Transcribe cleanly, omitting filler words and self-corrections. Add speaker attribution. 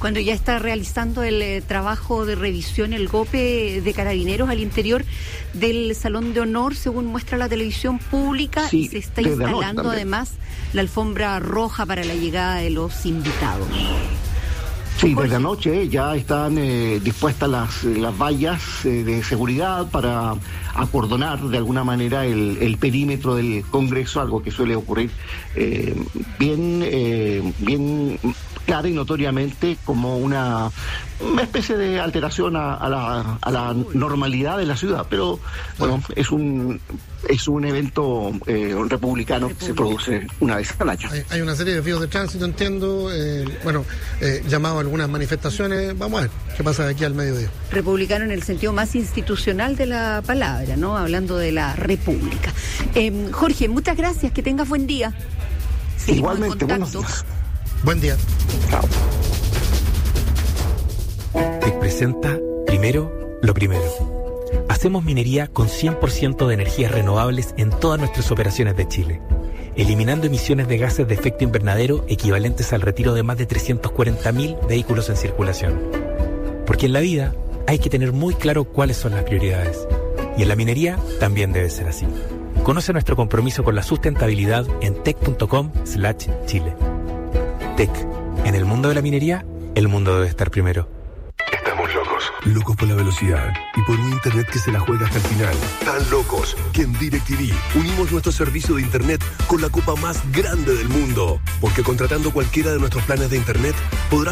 Speaker 1: cuando ya está realizando el trabajo de revisión, el GOPE de Carabineros al interior del Salón de Honor, según muestra la televisión pública, y se está instalando además la alfombra roja para la llegada de los invitados.
Speaker 2: Sí, desde anoche ya están dispuestas las vallas de seguridad para acordonar de alguna manera el perímetro del Congreso, algo que suele ocurrir bien clara y notoriamente como una especie de alteración a la normalidad de la ciudad. Pero bueno, es un evento republicano que se produce una vez al año.
Speaker 3: Hay una serie de desvíos de tránsito, entiendo, llamado a algunas manifestaciones. Vamos a ver qué pasa de aquí al mediodía.
Speaker 1: Republicano en el sentido más institucional de la palabra, ¿no? Hablando de la República. Jorge, muchas gracias, que tengas buen día. Seguimos
Speaker 2: igualmente,
Speaker 1: en contacto.
Speaker 3: Buen día.
Speaker 2: Chao.
Speaker 4: Te presenta Primero lo Primero. Hacemos minería con 100% de energías renovables en todas nuestras operaciones de Chile, eliminando emisiones de gases de efecto invernadero equivalentes al retiro de más de 340.000 vehículos en circulación. Porque en la vida hay que tener muy claro cuáles son las prioridades. Y en la minería también debe ser así. Conoce nuestro compromiso con la sustentabilidad en tec.com/Chile. Tec. En el mundo de la minería, el mundo debe estar primero.
Speaker 5: Estamos locos. Locos por la velocidad y por un internet que se la juega hasta el final. Tan locos que en DirecTV unimos nuestro servicio de internet con la copa más grande del mundo. Porque contratando cualquiera de nuestros planes de internet podrás